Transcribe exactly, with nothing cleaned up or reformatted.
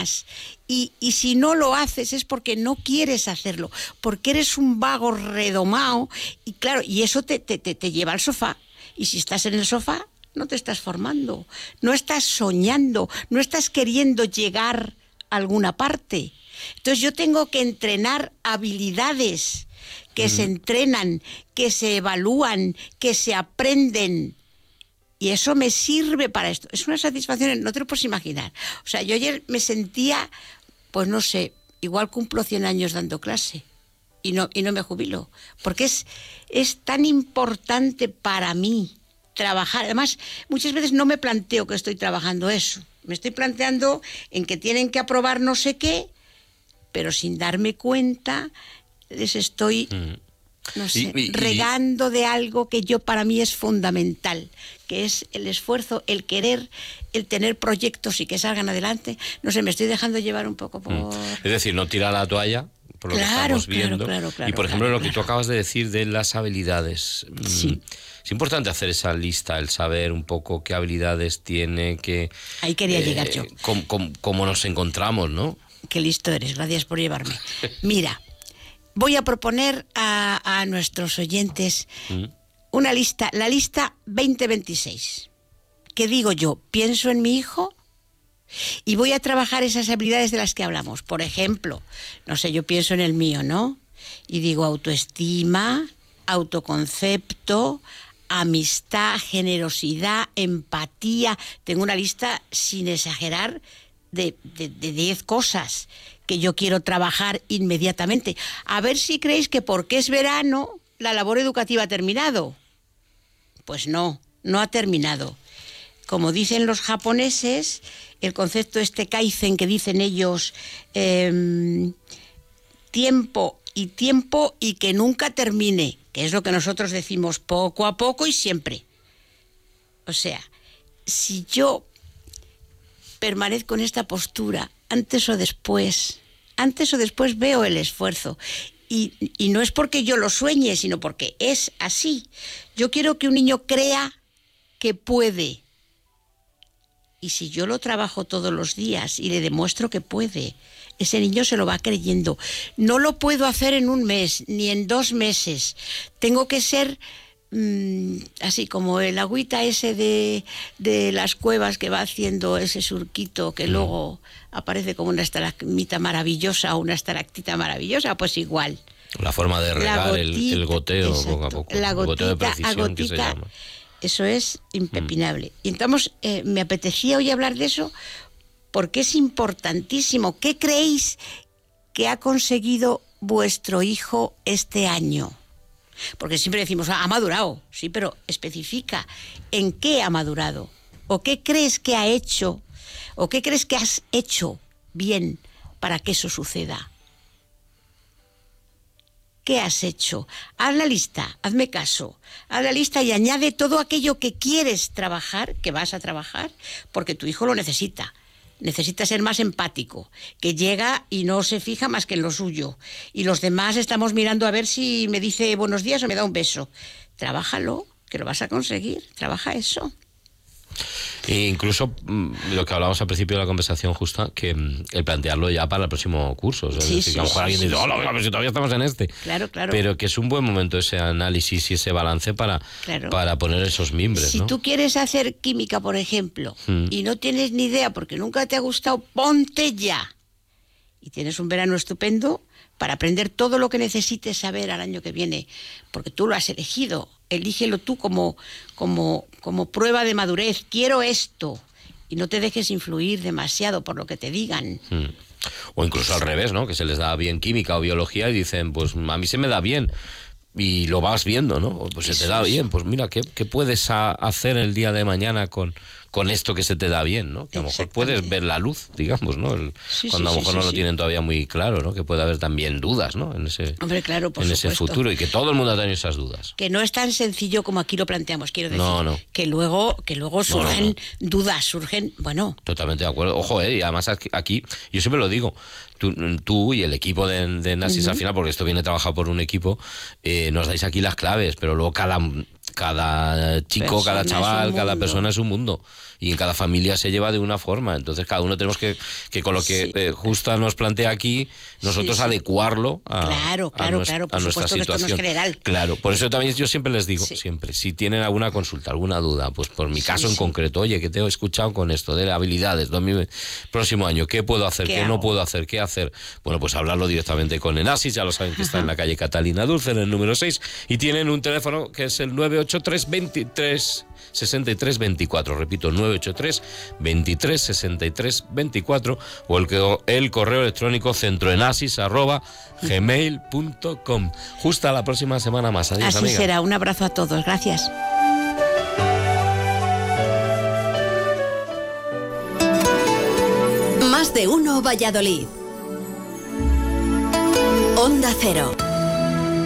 más. Y, y si no lo haces es porque no quieres hacerlo, porque eres un vago redomado, y claro, y eso te, te, te, te lleva al sofá. Y si estás en el sofá, no te estás formando, no estás soñando, no estás queriendo llegar a alguna parte. Entonces yo tengo que entrenar habilidades que mm. se entrenan, que se evalúan, que se aprenden. Y eso me sirve para esto. Es una satisfacción, no te lo puedes imaginar. O sea, yo ayer me sentía, pues no sé, igual cumplo cien años dando clase y no, y no me jubilo. Porque es, es tan importante para mí trabajar. Además, muchas veces no me planteo que estoy trabajando eso. Me estoy planteando en que tienen que aprobar no sé qué, pero sin darme cuenta les estoy... Mm. no sé, y, y, regando de algo que yo para mí es fundamental, que es el esfuerzo, el querer, el tener proyectos y que salgan adelante. No sé, me estoy dejando llevar un poco por... Es decir, no tirar la toalla, por lo claro, que estamos viendo. Claro, claro, claro, y por ejemplo, claro, lo que claro. tú acabas de decir de las habilidades. Sí. Es importante hacer esa lista, el saber un poco qué habilidades tiene, qué... Ahí quería eh, llegar yo. Cómo, cómo, cómo nos encontramos, ¿no? Qué listo eres, gracias por llevarme. Mira... Voy a proponer a, a nuestros oyentes mm. una lista, la lista veinte veintiséis. ¿Qué digo yo? Pienso en mi hijo y voy a trabajar esas habilidades de las que hablamos. Por ejemplo, no sé, yo pienso en el mío, ¿no? Y digo autoestima, autoconcepto, amistad, generosidad, empatía. Tengo una lista, sin exagerar, de diez cosas que yo quiero trabajar inmediatamente. A ver si creéis que porque es verano la labor educativa ha terminado. Pues no, no ha terminado. Como dicen los japoneses, el concepto este kaizen que dicen ellos, eh, tiempo y tiempo y que nunca termine, que es lo que nosotros decimos poco a poco y siempre. O sea, si yo permanezco en esta postura, antes o después, antes o después veo el esfuerzo. Y, y no es porque yo lo sueñe, sino porque es así. Yo quiero que un niño crea que puede. Y si yo lo trabajo todos los días y le demuestro que puede, ese niño se lo va creyendo. No lo puedo hacer en un mes, ni en dos meses. Tengo que ser... así como el agüita ese de, de las cuevas que va haciendo ese surquito que mm. luego aparece como una estalagmita maravillosa o una estalactita maravillosa, pues igual. La forma de regar gotita, el, el goteo exacto, poco a poco. La gotita, el goteo de precisión a gotita, que se llama. Eso es impepinable. Mm. Y entonces eh, me apetecía hoy hablar de eso porque es importantísimo. ¿Qué creéis que ha conseguido vuestro hijo este año? Porque siempre decimos, ah, ha madurado, sí, pero especifica en qué ha madurado, o qué crees que ha hecho, o qué crees que has hecho bien para que eso suceda. ¿Qué has hecho? Haz la lista, hazme caso, haz la lista y añade todo aquello que quieres trabajar, que vas a trabajar, porque tu hijo lo necesita. Necesita ser más empático, que llega y no se fija más que en lo suyo. Y los demás estamos mirando a ver si me dice buenos días o me da un beso. Trabájalo, que lo vas a conseguir. Trabaja eso. E incluso lo que hablábamos al principio de la conversación justa, que el plantearlo ya para el próximo curso. O sea, sí, es decir, sí, que a lo mejor sí, alguien sí, dice, sí. hola, pero si todavía estamos en este. Claro, claro. Pero que es un buen momento ese análisis y ese balance para, claro. para poner esos mimbres, Si ¿no? tú quieres hacer química, por ejemplo, hmm. y no tienes ni idea porque nunca te ha gustado, ponte ya. Y tienes un verano estupendo para aprender todo lo que necesites saber al año que viene, porque tú lo has elegido. Elígelo tú como, como, como prueba de madurez. Quiero esto. Y no te dejes influir demasiado por lo que te digan. Hmm. O incluso al revés, ¿no? Que se les da bien química o biología y dicen, pues a mí se me da bien. Y lo vas viendo, ¿no? Pues se te da bien. Pues mira, ¿qué, qué puedes a, hacer el día de mañana con, con esto que se te da bien, ¿no? Que a lo mejor puedes ver la luz, digamos, ¿no? El, sí, cuando sí, a lo mejor sí, no sí, lo sí. tienen todavía muy claro, ¿no? Que puede haber también dudas, ¿no? En ese, Hombre, claro, por en supuesto. ese futuro. Y que todo el mundo ha tenido esas dudas. Que no es tan sencillo como aquí lo planteamos, quiero decir. No, no. Que luego, que luego surgen no, no, no. dudas, surgen, bueno... Totalmente de acuerdo. Ojo, ¿eh? Y además aquí, yo siempre lo digo, tú, tú y el equipo de, de Nasis uh-huh. al final, porque esto viene trabajado por un equipo, eh, nos dais aquí las claves, pero luego cada, cada chico, Persona cada chaval, es un cada mundo. persona es un mundo. Y en cada familia se lleva de una forma. Entonces cada uno tenemos que, que con lo que Sí. eh, Justa nos plantea aquí, nosotros Sí, sí. adecuarlo a, Claro, a claro, nues- claro, por a nuestra supuesto que esto no es situación. general. Claro, por eso también yo siempre les digo, Sí. siempre, si tienen alguna consulta, alguna duda, pues por mi Sí, caso en sí. concreto, oye, que te he escuchado con esto de habilidades, dos mil próximo año, ¿qué puedo hacer? ¿Qué ¿Qué, no hago? puedo hacer? ¿Qué hacer? Bueno, pues hablarlo directamente con Enasis, ya lo saben que está en la calle Catalina Dulce, en el número seis, y tienen un teléfono que es el nueve ocho tres veintitrés sesenta y tres veinticuatro, repito, nueve ocho tres veintitrés sesenta y tres veinticuatro, o el, que- el correo electrónico centroenasis arroba gmail punto com. Justa la próxima semana más. Adiós, Así amiga. será. Un abrazo a todos. Gracias. Más de uno Valladolid. Onda Cero.